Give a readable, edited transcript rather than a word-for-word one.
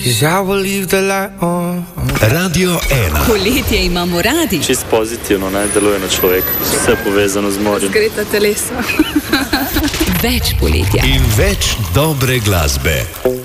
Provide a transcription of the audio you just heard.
'cause I will leave the light on. Radio 1. Poletje imamo radi. Čist pozitivno, ne, deluje na človeka. Vse povezano z morjem. Zgreta telesa. Več poletja. In več dobre glasbe.